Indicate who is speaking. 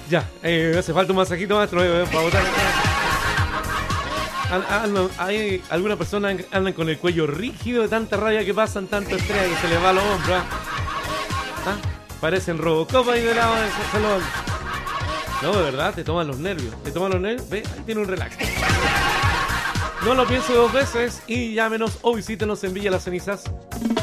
Speaker 1: Ya, hace falta un masajito maestro para botar. Hay algunas personas que andan con el cuello rígido de tanta rabia que pasan, tanto estrés que se les va a los hombros. ¿Ah? Parecen Robocop ahí de lado de ese salón. No, de verdad, te toman los nervios. Te toman los nervios, ve, ahí tiene un relax. No lo piense dos veces y llámenos o visítenos en Villa Las Cenizas.